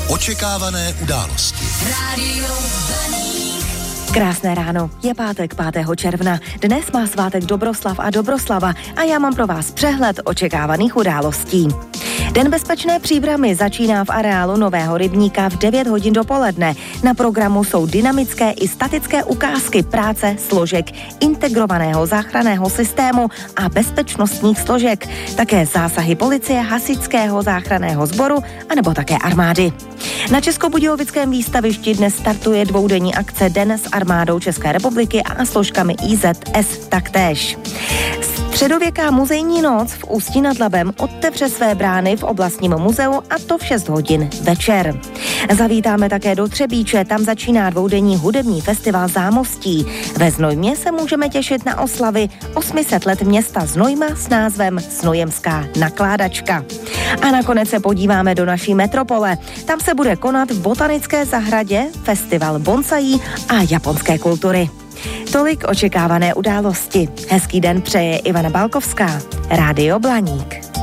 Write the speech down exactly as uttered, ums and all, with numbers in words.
Očekávané události. Rádio Blaník. Krásné ráno, je pátek pátého června. Dnes má svátek Dobroslav a Dobroslava a já mám pro vás přehled očekávaných událostí. Den bezpečné příbramy začíná v areálu Nového rybníka v devět hodin dopoledne. Na programu jsou dynamické i statické ukázky práce složek integrovaného záchranného systému a bezpečnostních složek, také zásahy policie, hasičského záchranného sboru anebo také armády. Na Českobudějovickém výstavišti dnes startuje dvoudenní akce Den s armádou České republiky a složkami I Z S taktéž. Středověká muzejní noc v Ústí nad Labem otevře své brány v oblastním muzeu a to v šest hodin večer. Zavítáme také do Třebíče, tam začíná dvoudenní hudební festival Zámostí. Ve Znojmě se můžeme těšit na oslavy osm set let města Znojma s názvem Znojemská nakládačka. A nakonec se podíváme do naší metropole. Tam se bude konat v botanické zahradě festival bonsaí a japonské kultury. Tolik očekávané události. Hezký den přeje Ivana Balkovská. Rádio Blaník.